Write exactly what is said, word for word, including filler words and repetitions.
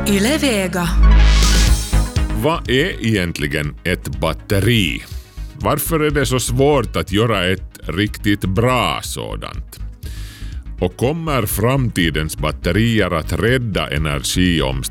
Yle Vega. Vad är egentligen ett batteri? Varför är det så svårt att göra ett riktigt bra sådant? Och kommer framtidens batterier att rädda energiomställningen?